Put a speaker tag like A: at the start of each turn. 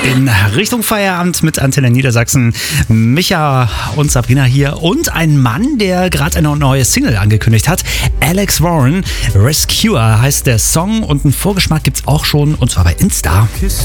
A: In Richtung Feierabend mit Antenne Niedersachsen. Micha und Sabrina hier und ein Mann, der gerade eine neue Single angekündigt hat. Alex Warren, Rescuer heißt der Song und einen Vorgeschmack gibt's auch schon, und zwar bei Insta.